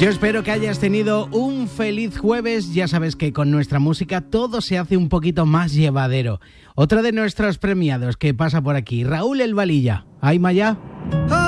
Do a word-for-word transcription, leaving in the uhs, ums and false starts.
Yo espero que hayas tenido un feliz jueves. Ya sabes que con nuestra música todo se hace un poquito más llevadero. Otro de nuestros premiados que pasa por aquí, Raúl El Valilla. ¿Ay, Maya?